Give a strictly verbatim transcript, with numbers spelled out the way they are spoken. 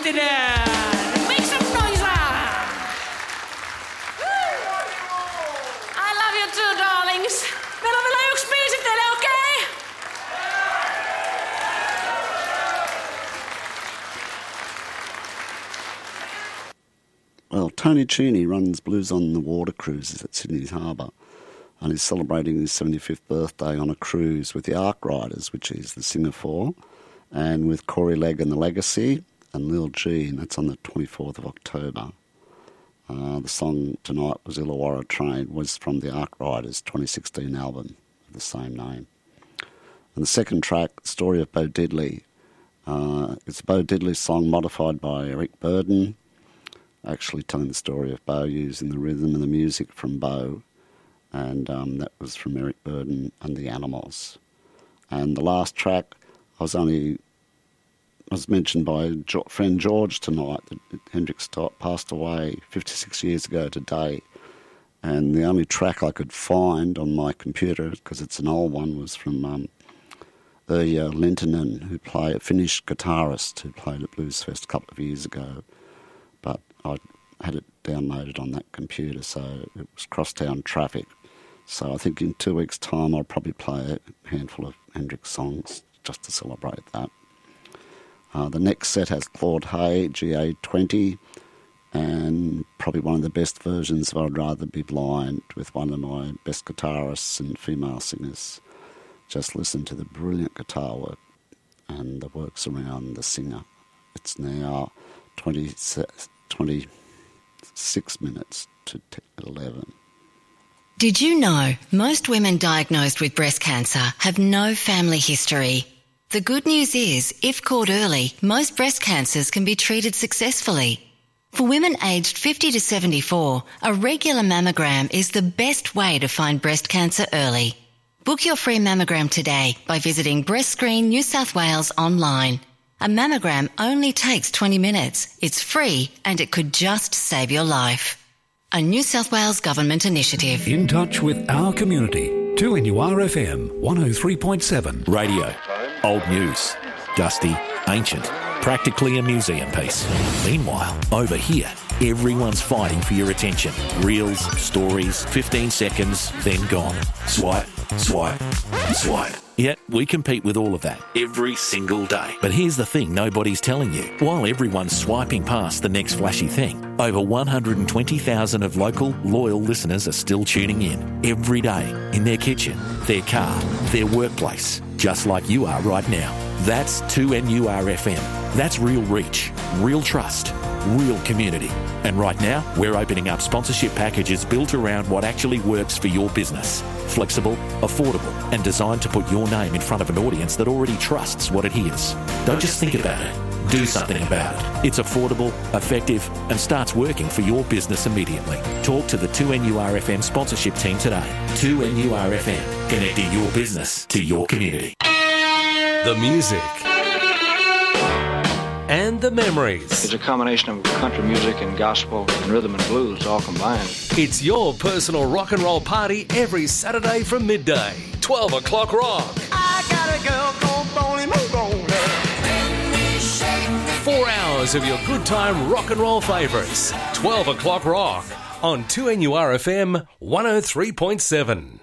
ute där. Make some noise. I love you too, darlings. Meillä on vielä yksi biisi teille, okei? Okay? Well, Tony Cheney runs Blues on the Water cruises at Sydney Harbour, and he's celebrating his seventy-fifth birthday on a cruise with the Ark Riders, which is the singer for, and with Corey Legg and the Legacy, and Lil G, and that's on the twenty-fourth of October. Uh, the song tonight was Illawarra Train, was from the Ark Riders' twenty sixteen album of the same name. And the second track, Story of Bo Diddley, uh, it's a Bo Diddley song modified by Eric Burden, actually telling the story of Bo using the rhythm and the music from Bo, and um, that was from Eric Burden and the Animals. And the last track, I was only was mentioned by a jo- friend George tonight that Hendrix passed away fifty-six years ago today, and the only track I could find on my computer, because it's an old one, was from um, Erja Lintinen, who played a Finnish guitarist who played at Blues Fest a couple of years ago. But I had it downloaded on that computer, so it was crosstown traffic. So I think in two weeks' time I'll probably play a handful of Hendrix songs just to celebrate that. Uh, the next set has Claude Hay, G A twenty, and probably one of the best versions of I'd Rather Be Blind with one of my best guitarists and female singers. Just listen to the brilliant guitar work and the works around the singer. It's now twenty, twenty-six minutes to eleven. Did you know most women diagnosed with breast cancer have no family history? The good news is, if caught early, most breast cancers can be treated successfully. For women aged fifty to seventy-four, a regular mammogram is the best way to find breast cancer early. Book your free mammogram today by visiting Breast Screen New South Wales online. A mammogram only takes twenty minutes. It's free and it could just save your life. A New South Wales Government initiative. In touch with our community. two N U R F M one oh three point seven. Radio. Old news. Dusty. Ancient. Practically a museum piece. Meanwhile, over here, everyone's fighting for your attention. Reels, stories, fifteen seconds, then gone. Swipe, swipe, swipe. Yeah, we compete with all of that every single day. But here's the thing nobody's telling you. While everyone's swiping past the next flashy thing, over one hundred twenty thousand of local, loyal listeners are still tuning in every day in their kitchen, their car, their workplace, just like you are right now. That's two N U R F M. That's real reach, real trust, real community. And right now, we're opening up sponsorship packages built around what actually works for your business. Flexible, affordable, and designed to put your name in front of an audience that already trusts what it hears. Don't just think about it. Do something about it. It's affordable, effective, and starts working for your business immediately. Talk to the two N U R F M sponsorship team today. two N U R F M, connecting your business to your community. The music and the memories. It's a combination of country music and gospel and rhythm and blues all combined. It's your personal rock and roll party every Saturday from midday. twelve o'clock rock. I got a girl called Bonnie Malone. Four hours of your good time rock and roll favourites. twelve o'clock rock on two N U R F M one oh three point seven.